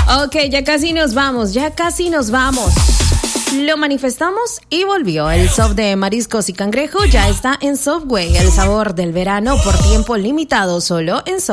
Ok, ya casi nos vamos. Lo manifestamos y volvió. El soft de mariscos y cangrejo ya está en Subway. El sabor del verano por tiempo limitado solo en Subway.